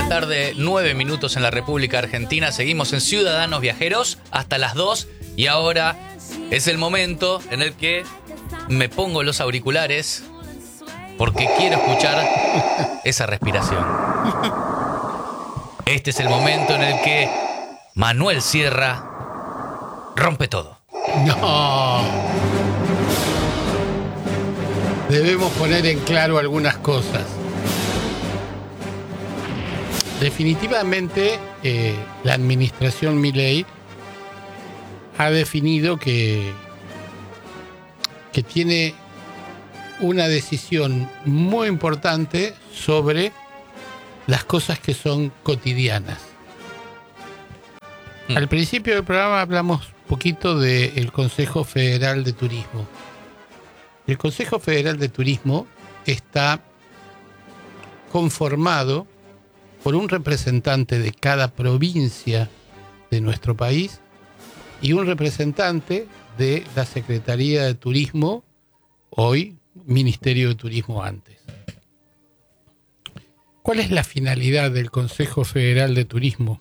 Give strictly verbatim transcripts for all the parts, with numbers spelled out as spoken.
la tarde, nueve minutos en la República Argentina. Seguimos en Ciudadanos Viajeros hasta las dos. Y ahora es el momento en el que me pongo los auriculares porque quiero escuchar esa respiración. Este es el momento en el que Manuel Sierra rompe todo. No. Debemos poner en claro algunas cosas. Definitivamente, eh, la administración Milei ha definido que, que tiene una decisión muy importante sobre las cosas que son cotidianas. Mm. Al principio del programa hablamos un poquito del Consejo Federal de Turismo. El Consejo Federal de Turismo está conformado por un representante de cada provincia de nuestro país y un representante de la Secretaría de Turismo, hoy Ministerio de Turismo antes. ¿Cuál es la finalidad del Consejo Federal de Turismo?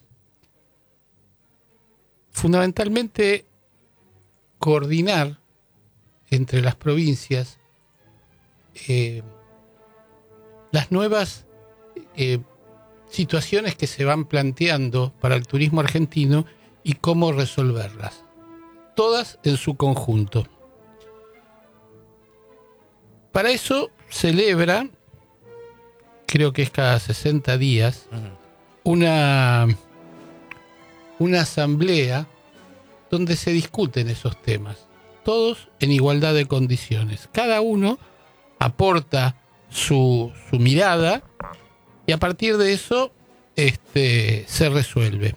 Fundamentalmente, coordinar entre las provincias eh, las nuevas eh, situaciones que se van planteando para el turismo argentino y cómo resolverlas. Todas en su conjunto. Para eso celebra, creo que es cada sesenta días, una, una asamblea donde se discuten esos temas. Todos en igualdad de condiciones. Cada uno aporta su, su mirada y a partir de eso este, se resuelve.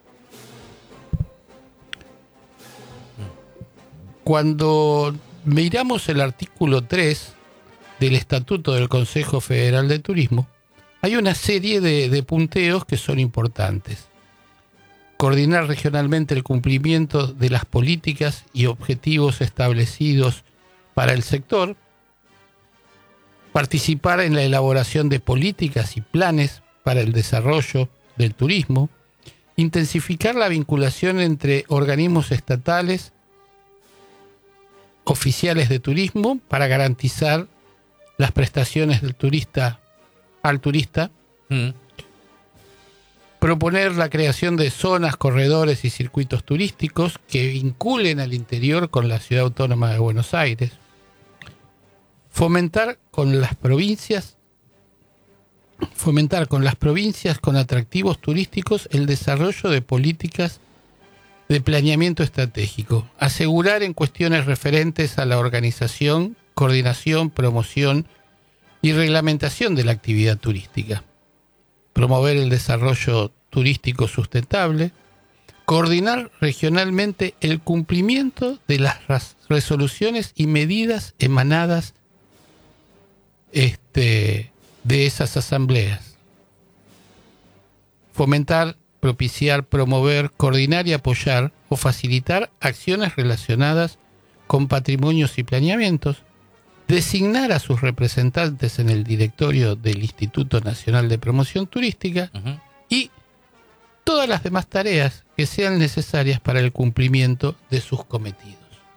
Cuando miramos el artículo tres del Estatuto del Consejo Federal de Turismo, hay una serie de, de punteos que son importantes. Coordinar regionalmente el cumplimiento de las políticas y objetivos establecidos para el sector, participar en la elaboración de políticas y planes para el desarrollo del turismo, intensificar la vinculación entre organismos estatales, oficiales de turismo para garantizar las prestaciones del turista al turista, mm. proponer la creación de zonas, corredores y circuitos turísticos que vinculen al interior con la Ciudad Autónoma de Buenos Aires, fomentar con las provincias fomentar con las provincias con atractivos turísticos el desarrollo de políticas de planeamiento estratégico, asegurar en cuestiones referentes a la organización, coordinación, promoción y reglamentación de la actividad turística, promover el desarrollo turístico sustentable, coordinar regionalmente el cumplimiento de las ras- resoluciones y medidas emanadas este, de esas asambleas, fomentar, propiciar, promover, coordinar y apoyar o facilitar acciones relacionadas con patrimonios y planeamientos, designar a sus representantes en el directorio del Instituto Nacional de Promoción Turística uh-huh. y todas las demás tareas que sean necesarias para el cumplimiento de sus cometidos.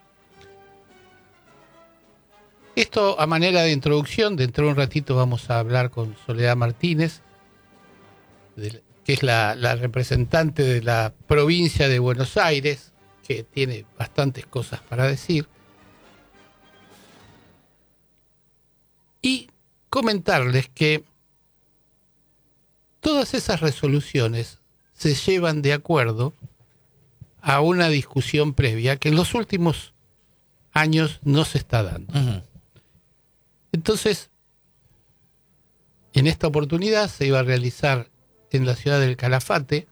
Esto a manera de introducción. Dentro de un ratito vamos a hablar con Soledad Martínez, de, que es la, la representante de la provincia de Buenos Aires, que tiene bastantes cosas para decir. Y comentarles que todas esas resoluciones se llevan de acuerdo a una discusión previa que en los últimos años no se está dando. Uh-huh. Entonces, en esta oportunidad se iba a realizar en la ciudad del Calafate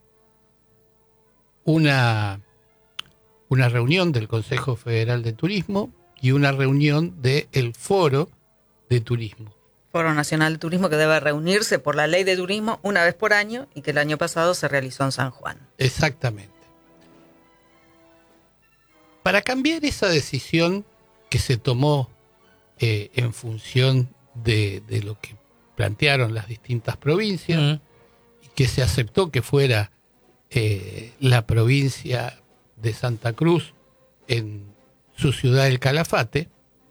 una, una reunión del Consejo Federal de Turismo y una reunión del Foro de Turismo. Foro Nacional de Turismo, que debe reunirse por la ley de turismo una vez por año y que el año pasado se realizó en San Juan. Exactamente. Para cambiar esa decisión que se tomó eh, en función de, de lo que plantearon las distintas provincias, uh-huh. y que se aceptó que fuera eh, la provincia de Santa Cruz en su ciudad del Calafate.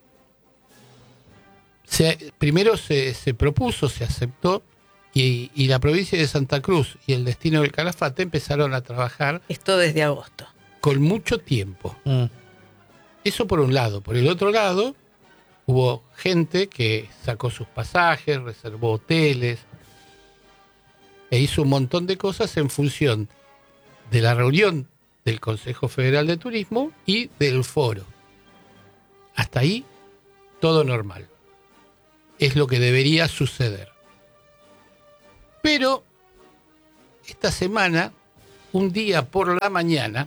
Se, primero se, se propuso, se aceptó, y, y la provincia de Santa Cruz y el destino del Calafate empezaron a trabajar. Esto desde agosto. Con mucho tiempo. Mm. Eso por un lado. Por el otro lado, hubo gente que sacó sus pasajes, reservó hoteles e hizo un montón de cosas en función de la reunión del Consejo Federal de Turismo y del foro. Hasta ahí, todo normal. Es lo que debería suceder. Pero esta semana, un día por la mañana,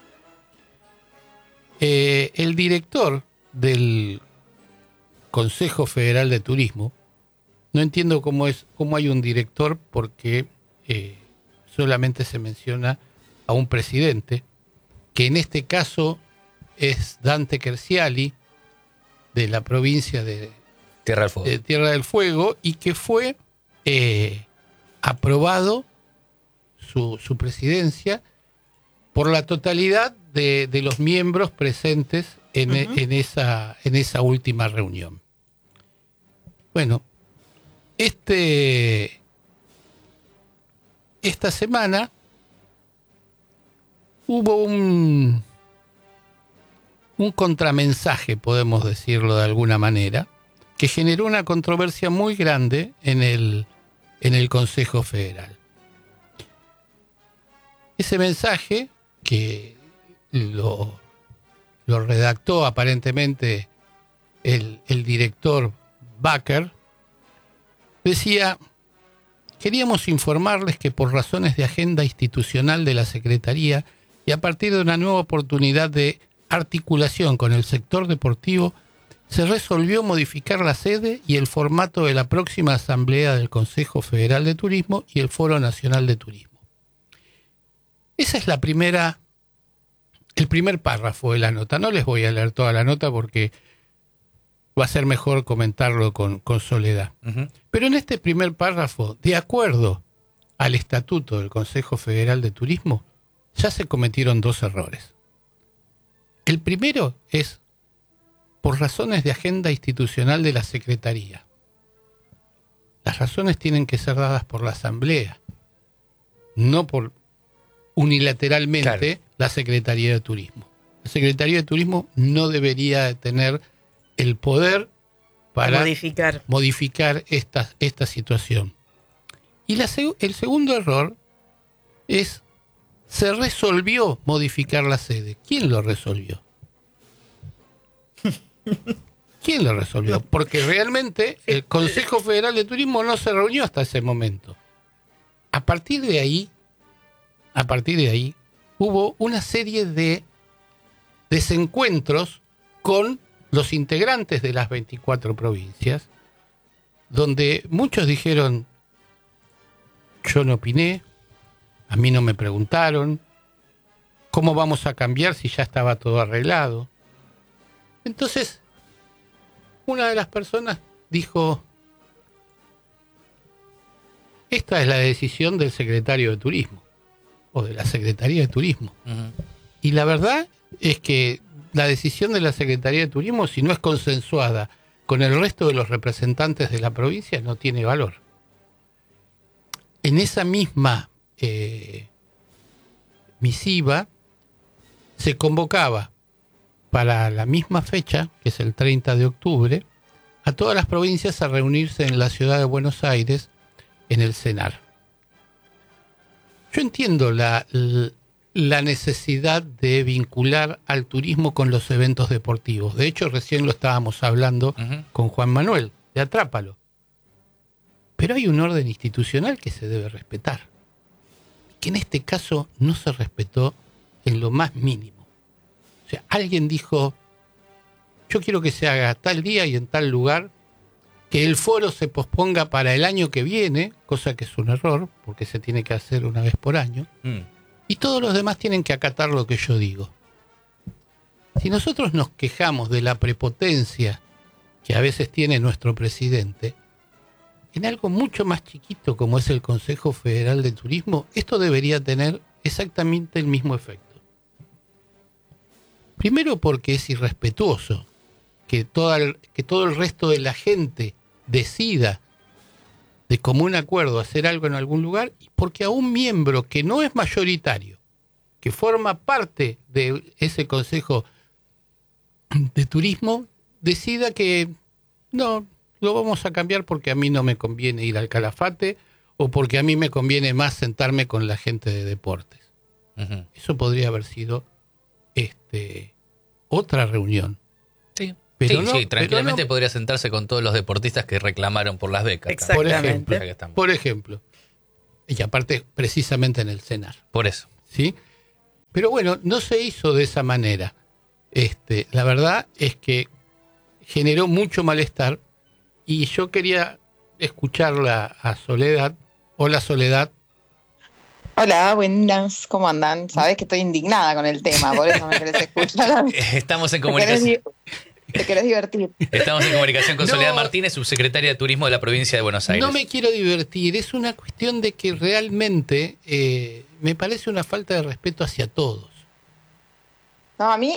eh, el director del Consejo Federal de Turismo, no entiendo cómo es, cómo hay un director, porque eh, solamente se menciona a un presidente, que en este caso es Dante Querciali, de la provincia de Tierra del Fuego, de Tierra del Fuego, y que fue eh, aprobado su, su presidencia por la totalidad de, de los miembros presentes en, uh-huh. en, esa, en esa última reunión. Bueno, este, esta semana hubo un, un contramensaje, podemos decirlo de alguna manera, que generó una controversia muy grande en el, en el Consejo Federal. Ese mensaje, que lo, lo redactó aparentemente el, el director Baker, decía: queríamos informarles que por razones de agenda institucional de la Secretaría y a partir de una nueva oportunidad de articulación con el sector deportivo, se resolvió modificar la sede y el formato de la próxima asamblea del Consejo Federal de Turismo y el Foro Nacional de Turismo. Esa es la primera, el primer párrafo de la nota. No les voy a leer toda la nota porque va a ser mejor comentarlo con, con Soledad. Uh-huh. Pero en este primer párrafo, de acuerdo al estatuto del Consejo Federal de Turismo, ya se cometieron dos errores. El primero es por razones de agenda institucional de la Secretaría. Las razones tienen que ser dadas por la Asamblea, no por unilateralmente claro. la Secretaría de Turismo. La Secretaría de Turismo no debería tener el poder para modificar, modificar esta, esta situación. Y la, el segundo error es: se resolvió modificar la sede. ¿Quién lo resolvió? ¿Quién lo resolvió? Porque realmente el Consejo Federal de Turismo no se reunió hasta ese momento. A partir de ahí, a partir de ahí, hubo una serie de desencuentros con los integrantes de las veinticuatro provincias, donde muchos dijeron: yo no opiné, a mí no me preguntaron, ¿cómo vamos a cambiar si ya estaba todo arreglado? Entonces, una de las personas dijo: esta es la decisión del secretario de Turismo, o de la Secretaría de Turismo. Uh-huh. Y la verdad es que la decisión de la Secretaría de Turismo, si no es consensuada con el resto de los representantes de la provincia, no tiene valor. En esa misma eh, misiva se convocaba para la misma fecha, que es el treinta de octubre, a todas las provincias a reunirse en la ciudad de Buenos Aires, en el CENAR. Yo entiendo la, la necesidad de vincular al turismo con los eventos deportivos. De hecho, recién lo estábamos hablando uh-huh. con Juan Manuel, de Atrápalo. Pero hay un orden institucional que se debe respetar, que en este caso no se respetó en lo más mínimo. O sea, alguien dijo: yo quiero que se haga tal día y en tal lugar, que el foro se posponga para el año que viene, cosa que es un error, porque se tiene que hacer una vez por año, mm. y todos los demás tienen que acatar lo que yo digo. Si nosotros nos quejamos de la prepotencia que a veces tiene nuestro presidente, en algo mucho más chiquito como es el Consejo Federal de Turismo, esto debería tener exactamente el mismo efecto. Primero porque es irrespetuoso que, toda el, que todo el resto de la gente decida de común acuerdo hacer algo en algún lugar, y porque a un miembro que no es mayoritario, que forma parte de ese Consejo de Turismo, decida que no, lo vamos a cambiar porque a mí no me conviene ir al Calafate o porque a mí me conviene más sentarme con la gente de deportes. Uh-huh. Eso podría haber sido este, otra reunión. Sí, pero sí, no, sí, tranquilamente no, podría sentarse con todos los deportistas que reclamaron por las becas. Exactamente. Por ejemplo, por ejemplo. Y aparte, precisamente en el CENAR. Por eso. ¿Sí? Pero bueno, no se hizo de esa manera. Este, la verdad es que generó mucho malestar y yo quería escucharla a Soledad. Hola, Soledad. Hola, buenas, ¿cómo andan? Sabés que estoy indignada con el tema, por eso me querés escuchar. Estamos en comunicación. Te querés divertir. Estamos en comunicación con No, Soledad Martínez, subsecretaria de Turismo de la provincia de Buenos Aires. No me quiero divertir, es una cuestión de que realmente eh, me parece una falta de respeto hacia todos. No, a mí,